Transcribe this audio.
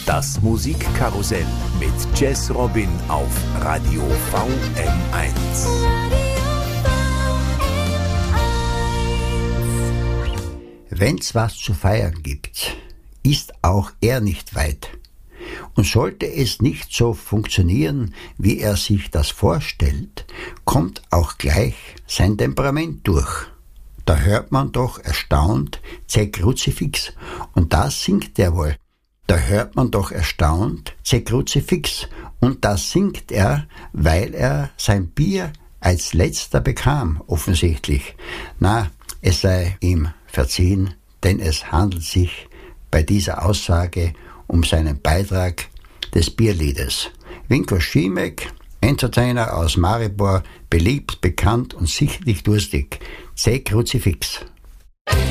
Das Musikkarussell mit Jazz Robin auf Radio VM1. Wenn's was zu feiern gibt, ist auch er nicht weit. Und sollte es nicht so funktionieren, wie er sich das vorstellt, kommt auch gleich sein Temperament durch. Da hört man doch erstaunt, C Kruzifix, und das singt er wohl. Da hört man doch erstaunt, C Kruzifix, und das singt er, weil er sein Bier als letzter bekam, offensichtlich. Na, es sei ihm verziehen, denn es handelt sich bei dieser Aussage um seinen Beitrag des Bierliedes. Winko Schimek, Entertainer aus Maribor, beliebt, bekannt und sichtlich durstig. C Kruzifix.